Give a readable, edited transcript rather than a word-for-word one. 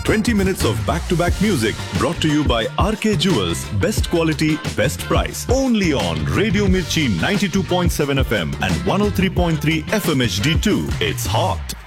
20 minutes of back-to-back music brought to you by RK Jewels. Best quality, best price. Only on Radio Mirchi 92.7 FM and 103.3 FM HD2. It's hot.